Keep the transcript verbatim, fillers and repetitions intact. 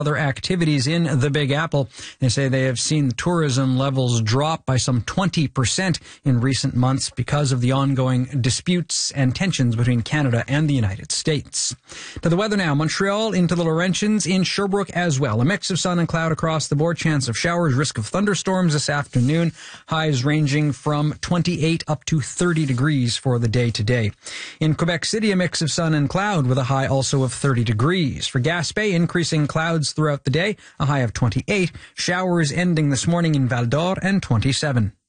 other activities in the Big Apple. They say they have seen the tourism levels drop by some twenty percent in recent months because of the ongoing disputes and tensions between Canada and the United States. To the weather now. Montreal into the Laurentians, in Sherbrooke as well. A mix of sun and cloud across the board. Chance of showers, risk of thunderstorms this afternoon. Highs ranging from twenty-eight up to thirty degrees for the day today. In Quebec City, a mix of sun and cloud with a high also of thirty degrees. For Gaspé, increasing clouds throughout the day, a high of twenty-eight. Showers ending this morning in Val d'Or and twenty-seven.